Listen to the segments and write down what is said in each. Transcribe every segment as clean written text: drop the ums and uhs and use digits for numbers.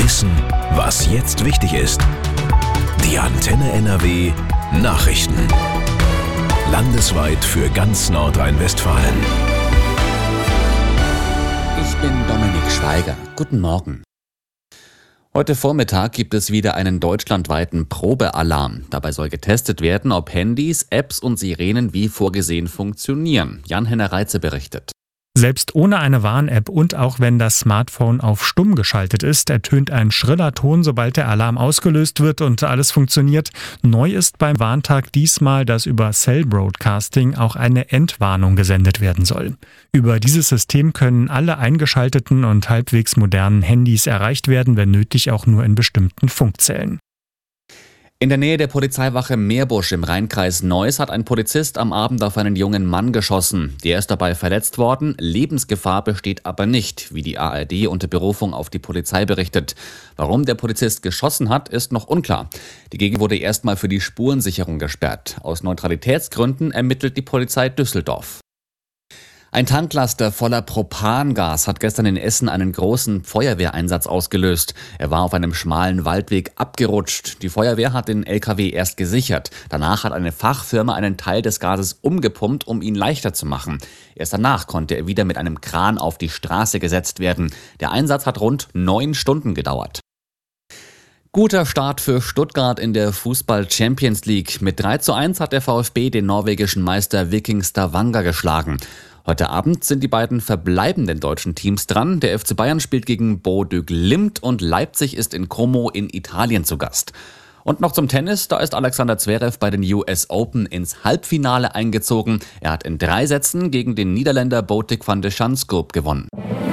Wissen, was jetzt wichtig ist. Die Antenne NRW Nachrichten. Landesweit für ganz Nordrhein-Westfalen. Ich bin Dominik Schweiger. Guten Morgen. Heute Vormittag gibt es wieder einen deutschlandweiten Probealarm. Dabei soll getestet werden, ob Handys, Apps und Sirenen wie vorgesehen funktionieren. Jan-Henner Reitze berichtet. Selbst ohne eine Warn-App und auch wenn das Smartphone auf stumm geschaltet ist, ertönt ein schriller Ton, sobald der Alarm ausgelöst wird und alles funktioniert. Neu ist beim Warntag diesmal, dass über Cell Broadcasting auch eine Entwarnung gesendet werden soll. Über dieses System können alle eingeschalteten und halbwegs modernen Handys erreicht werden, wenn nötig auch nur in bestimmten Funkzellen. In der Nähe der Polizeiwache Meerbusch im Rheinkreis Neuss hat ein Polizist am Abend auf einen jungen Mann geschossen. Der ist dabei verletzt worden. Lebensgefahr besteht aber nicht, wie die ARD unter Berufung auf die Polizei berichtet. Warum der Polizist geschossen hat, ist noch unklar. Die Gegend wurde erstmal für die Spurensicherung gesperrt. Aus Neutralitätsgründen ermittelt die Polizei Düsseldorf. Ein Tanklaster voller Propangas hat gestern in Essen einen großen Feuerwehreinsatz ausgelöst. Er war auf einem schmalen Waldweg abgerutscht. Die Feuerwehr hat den LKW erst gesichert. Danach hat eine Fachfirma einen Teil des Gases umgepumpt, um ihn leichter zu machen. Erst danach konnte er wieder mit einem Kran auf die Straße gesetzt werden. Der Einsatz hat rund 9 Stunden gedauert. Guter Start für Stuttgart in der Fußball-Champions League. Mit 3:1 hat der VfB den norwegischen Meister Viking Stavanger geschlagen. Heute Abend sind die beiden verbleibenden deutschen Teams dran. Der FC Bayern spielt gegen Bodø Glimt und Leipzig ist in Como in Italien zu Gast. Und noch zum Tennis, da ist Alexander Zverev bei den US Open ins Halbfinale eingezogen. Er hat in 3 Sätzen gegen den Niederländer Botic van de Schanskoop gewonnen.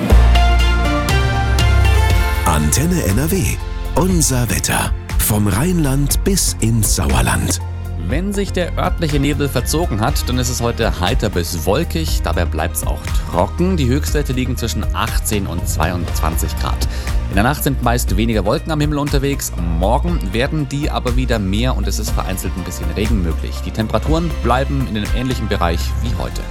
Antenne NRW. Unser Wetter. Vom Rheinland bis ins Sauerland. Wenn sich der örtliche Nebel verzogen hat, dann ist es heute heiter bis wolkig. Dabei bleibt es auch trocken. Die Höchstwerte liegen zwischen 18 und 22 Grad. In der Nacht sind meist weniger Wolken am Himmel unterwegs. Morgen werden die aber wieder mehr und es ist vereinzelt ein bisschen Regen möglich. Die Temperaturen bleiben in einem ähnlichen Bereich wie heute.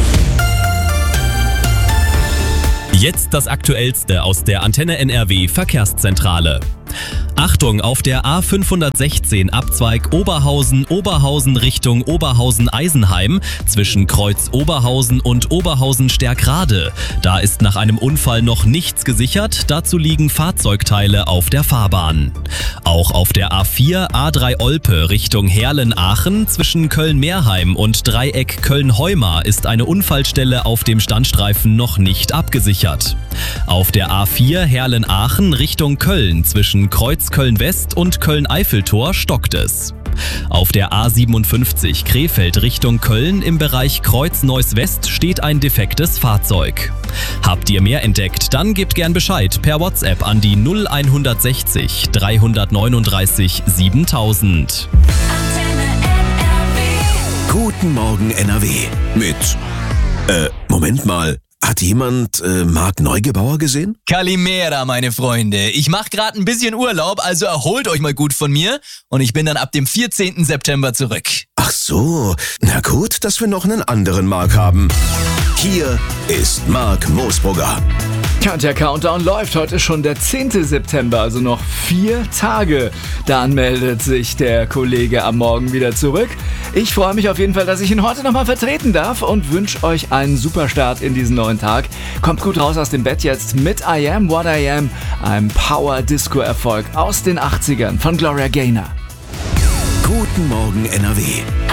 Jetzt das Aktuellste aus der Antenne NRW Verkehrszentrale. Achtung, auf der A516 Abzweig Oberhausen Richtung Oberhausen-Eisenheim zwischen Kreuz Oberhausen und Oberhausen-Stärkrade. Da ist nach einem Unfall noch nichts gesichert, dazu liegen Fahrzeugteile auf der Fahrbahn. Auch auf der A4 A3 Olpe Richtung Herlen-Aachen zwischen Köln-Meerheim und Dreieck Köln-Heumar ist eine Unfallstelle auf dem Standstreifen noch nicht abgesichert. Auf der A4 Herlen-Aachen Richtung Köln zwischen Kreuz Köln-West und Köln-Eiffeltor stockt es. Auf der A57 Krefeld Richtung Köln im Bereich Kreuz-Neuss-West steht ein defektes Fahrzeug. Habt ihr mehr entdeckt, dann gebt gern Bescheid per WhatsApp an die 0160 339 7000. Guten Morgen NRW. Mit, Moment mal. Hat jemand Marc Neugebauer gesehen? Kalimera, meine Freunde. Ich mache gerade ein bisschen Urlaub, also erholt euch mal gut von mir und ich bin dann ab dem 14. September zurück. Ach so, na gut, dass wir noch einen anderen Marc haben. Hier ist Marc Moosbrugger. Ja, der Countdown läuft. Heute ist schon der 10. September, also noch 4 Tage. Dann meldet sich der Kollege am Morgen wieder zurück. Ich freue mich auf jeden Fall, dass ich ihn heute nochmal vertreten darf und wünsche euch einen super Start in diesen neuen Tag. Kommt gut raus aus dem Bett jetzt mit I Am What I Am, einem Power-Disco-Erfolg aus den 80ern von Gloria Gaynor. Guten Morgen NRW.